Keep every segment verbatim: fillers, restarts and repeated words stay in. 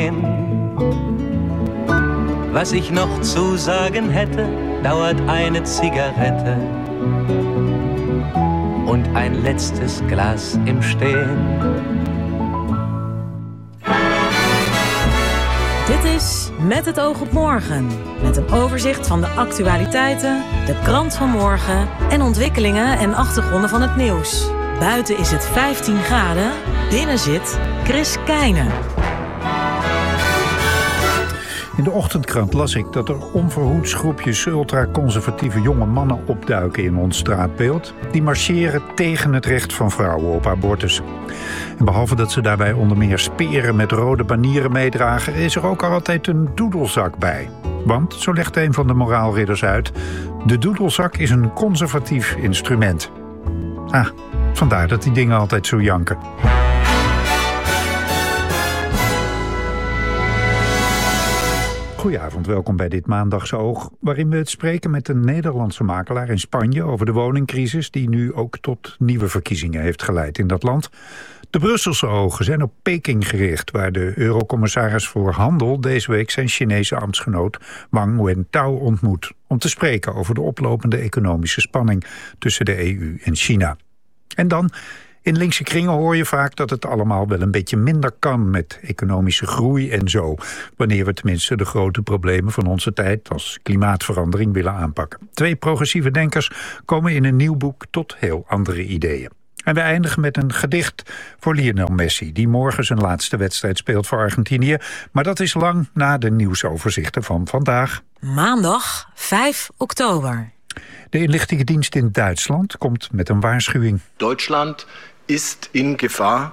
stehen. Was ich noch zu sagen hätte, dauert eine Zigarette und ein letztes Glas im Stehen. Dit is Met het oog op morgen. Met een overzicht van de actualiteiten, de krant van morgen en ontwikkelingen en achtergronden van het nieuws. Buiten is het vijftien graden, binnen zit Chris Keijnen. In de ochtendkrant las ik dat er onverhoeds groepjes ultraconservatieve jonge mannen opduiken in ons straatbeeld. Die marcheren tegen het recht van vrouwen op abortus. En behalve dat ze daarbij onder meer speren met rode banieren meedragen, is er ook altijd een doedelzak bij. Want, zo legt een van de moraalridders uit, de doedelzak is een conservatief instrument. Ah, vandaar dat die dingen altijd zo janken. Goedenavond, welkom bij dit Maandagse Oog, waarin we het spreken met een Nederlandse makelaar in Spanje over de woningcrisis die nu ook tot nieuwe verkiezingen heeft geleid in dat land. De Brusselse ogen zijn op Peking gericht, waar de Eurocommissaris voor Handel deze week zijn Chinese ambtsgenoot Wang Wentao ontmoet, om te spreken over de oplopende economische spanning tussen de E U en China. En dan, in linkse kringen hoor je vaak dat het allemaal wel een beetje minder kan met economische groei en zo, wanneer we tenminste de grote problemen van onze tijd als klimaatverandering willen aanpakken. Twee progressieve denkers komen in een nieuw boek tot heel andere ideeën. En we eindigen met een gedicht voor Lionel Messi, die morgen zijn laatste wedstrijd speelt voor Argentinië. Maar dat is lang na de nieuwsoverzichten van vandaag. Maandag vijf oktober. De inlichtingendienst in Duitsland komt met een waarschuwing. Duitsland ist in Gefahr,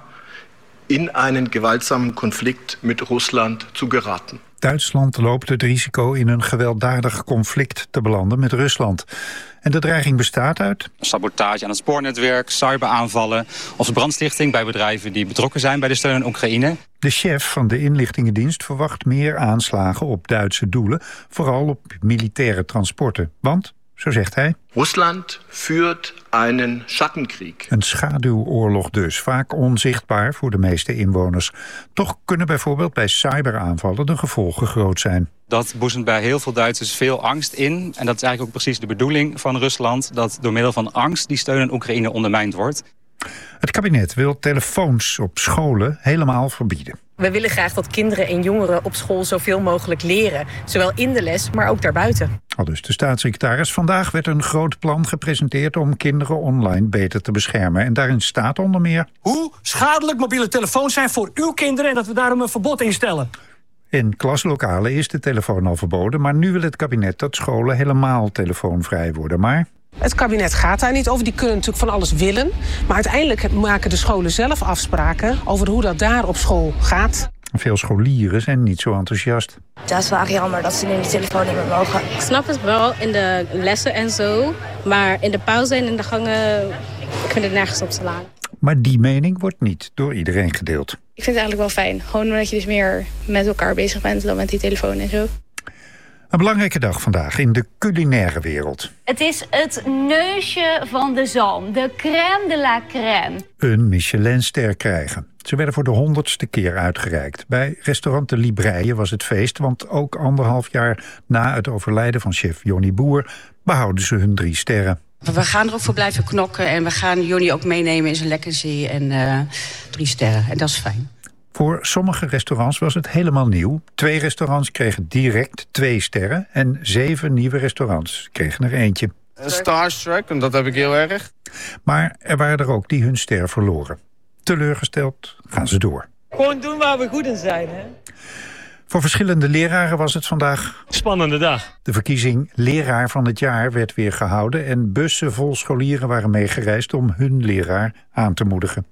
in einen gewaltsamen conflict met Rusland te geraten. Duitsland loopt het risico in een gewelddadig conflict te belanden met Rusland. En de dreiging bestaat uit sabotage aan het spoornetwerk, cyberaanvallen of brandstichting bij bedrijven die betrokken zijn bij de steun aan Oekraïne. De chef van de inlichtingendienst verwacht meer aanslagen op Duitse doelen, vooral op militaire transporten. Want, zo zegt hij, Rusland voert een Schattenkrieg. Een schaduwoorlog dus, vaak onzichtbaar voor de meeste inwoners. Toch kunnen bijvoorbeeld bij cyberaanvallen de gevolgen groot zijn. Dat boezemt bij heel veel Duitsers veel angst in. En dat is eigenlijk ook precies de bedoeling van Rusland, dat door middel van angst die steun aan Oekraïne ondermijnd wordt. Het kabinet wil telefoons op scholen helemaal verbieden. We willen graag dat kinderen en jongeren op school zoveel mogelijk leren. Zowel in de les, maar ook daarbuiten. Aldus de staatssecretaris. Vandaag werd een groot plan gepresenteerd om kinderen online beter te beschermen. En daarin staat onder meer hoe schadelijk mobiele telefoons zijn voor uw kinderen en dat we daarom een verbod instellen. In klaslokalen is de telefoon al verboden, maar nu wil het kabinet dat scholen helemaal telefoonvrij worden. Maar het kabinet gaat daar niet over. Die kunnen natuurlijk van alles willen. Maar uiteindelijk maken de scholen zelf afspraken over hoe dat daar op school gaat. Veel scholieren zijn niet zo enthousiast. Dat is wel jammer dat ze nu die telefoon niet meer mogen. Ik snap het wel in de lessen en zo. Maar in de pauze en in de gangen, ik vind het nergens op te slaan. Maar die mening wordt niet door iedereen gedeeld. Ik vind het eigenlijk wel fijn. Gewoon omdat je dus meer met elkaar bezig bent dan met die telefoon en zo. Een belangrijke dag vandaag in de culinaire wereld. Het is het neusje van de zalm. De crème de la crème. Een Michelinster krijgen. Ze werden voor de honderdste keer uitgereikt. Bij restaurant De Libreie was het feest, want ook anderhalf jaar na het overlijden van chef Jonny Boer behouden ze hun drie sterren. We gaan er ook voor blijven knokken en we gaan Jonny ook meenemen in zijn lekkerzie en uh, drie sterren. En dat is fijn. Voor sommige restaurants was het helemaal nieuw. Twee restaurants kregen direct twee sterren en zeven nieuwe restaurants kregen er eentje. Starstruck, en dat heb ik heel erg. Maar er waren er ook die hun ster verloren. Teleurgesteld gaan ze door. Gewoon doen waar we goed in zijn, hè? Voor verschillende leraren was het vandaag spannende dag. De verkiezing Leraar van het Jaar werd weer gehouden en bussen vol scholieren waren meegereisd om hun leraar aan te moedigen.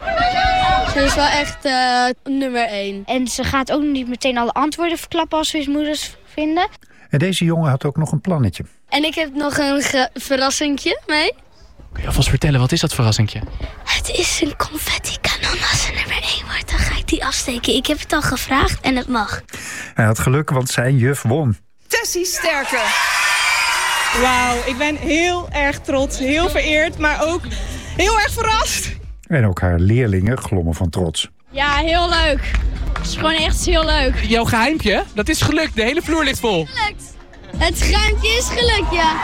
Ze is wel echt uh, nummer één. En ze gaat ook niet meteen alle antwoorden verklappen als we eens moeders vinden. En deze jongen had ook nog een plannetje. En ik heb nog een ge- verrassingje mee. Kun je alvast vertellen, wat is dat verrassingje? Het is een confetti-kanon. Als ze nummer één wordt, dan ga ik die afsteken. Ik heb het al gevraagd en het mag. Hij had geluk, want zijn juf won. Tessie Sterke. Wauw, ik ben heel erg trots, heel vereerd, maar ook heel erg verrast. En ook haar leerlingen glommen van trots. Ja, heel leuk. Het is gewoon echt heel leuk. Jouw geheimpje, dat is gelukt. De hele vloer ligt vol. Gelukt. Het geheimtje is gelukt, ja.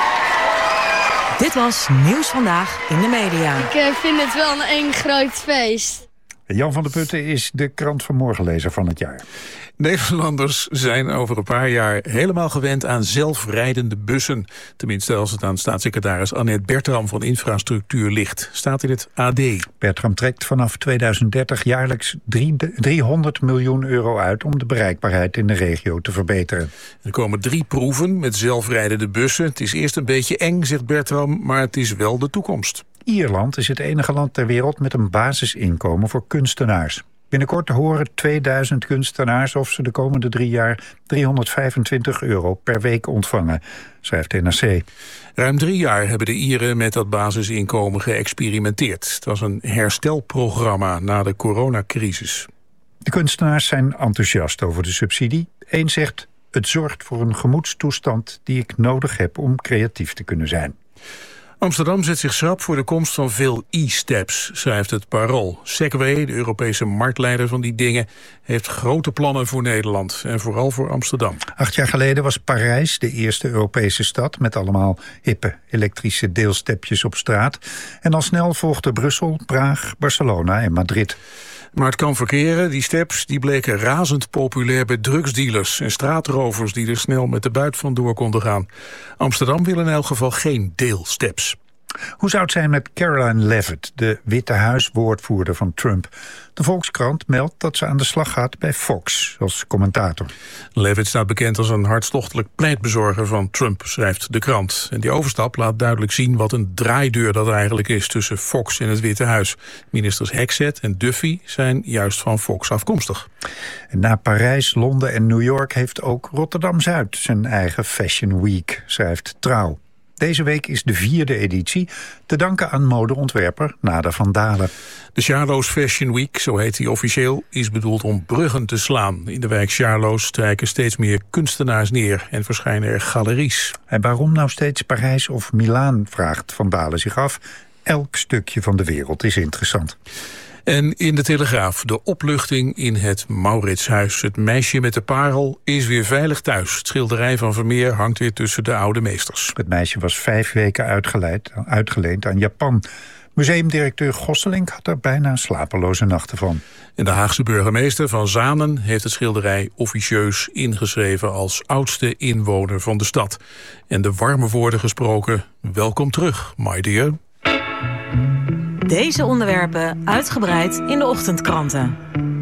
Dit was Nieuws Vandaag in de Media. Ik uh, vind het wel een één groot feest. Jan van der Putten is de krant van morgenlezer van het jaar. Nederlanders zijn over een paar jaar helemaal gewend aan zelfrijdende bussen. Tenminste, als het aan staatssecretaris Annette Bertram van Infrastructuur ligt. Staat in het A D. Bertram trekt vanaf tweeduizend dertig jaarlijks driehonderd miljoen euro uit om de bereikbaarheid in de regio te verbeteren. Er komen drie proeven met zelfrijdende bussen. Het is eerst een beetje eng, zegt Bertram, maar het is wel de toekomst. Ierland is het enige land ter wereld met een basisinkomen voor kunstenaars. Binnenkort horen tweeduizend kunstenaars of ze de komende drie jaar driehonderdvijfentwintig euro per week ontvangen, schrijft N R C. Ruim drie jaar hebben de Ieren met dat basisinkomen geëxperimenteerd. Het was een herstelprogramma na de coronacrisis. De kunstenaars zijn enthousiast over de subsidie. Eén zegt, het zorgt voor een gemoedstoestand die ik nodig heb om creatief te kunnen zijn. Amsterdam zet zich schrap voor de komst van veel e-steps, schrijft het Parool. Segway, de Europese marktleider van die dingen, heeft grote plannen voor Nederland en vooral voor Amsterdam. Acht jaar geleden was Parijs de eerste Europese stad met allemaal hippe elektrische deelstepjes op straat. En al snel volgden Brussel, Praag, Barcelona en Madrid. Maar het kan verkeren. Die steps die bleken razend populair bij drugsdealers en straatrovers die er snel met de buit vandoor konden gaan. Amsterdam wil in elk geval geen deelsteps. Hoe zou het zijn met Caroline Leavitt, de Witte Huis-woordvoerder van Trump? De Volkskrant meldt dat ze aan de slag gaat bij Fox als commentator. Leavitt staat bekend als een hartstochtelijk pleitbezorger van Trump, schrijft de krant. En die overstap laat duidelijk zien wat een draaideur dat eigenlijk is tussen Fox en het Witte Huis. Ministers Hexet en Duffy zijn juist van Fox afkomstig. En na Parijs, Londen en New York heeft ook Rotterdam-Zuid zijn eigen Fashion Week, schrijft Trouw. Deze week is de vierde editie, te danken aan modeontwerper Nada van Dalen. De Sjaarloos Fashion Week, zo heet die officieel, is bedoeld om bruggen te slaan. In de wijk Sjaarloos strijken steeds meer kunstenaars neer en verschijnen er galeries. En waarom nou steeds Parijs of Milaan, vraagt Van Dalen zich af. Elk stukje van de wereld is interessant. En in de Telegraaf de opluchting in het Mauritshuis. Het meisje met de parel is weer veilig thuis. Het schilderij van Vermeer hangt weer tussen de oude meesters. Het meisje was vijf weken uitgeleid, uitgeleend aan Japan. Museumdirecteur Gosselink had er bijna slapeloze nachten van. En de Haagse burgemeester Van Zanen heeft het schilderij officieus ingeschreven als oudste inwoner van de stad. En de warme woorden gesproken, welkom terug, my dear. Deze onderwerpen uitgebreid in de ochtendkranten.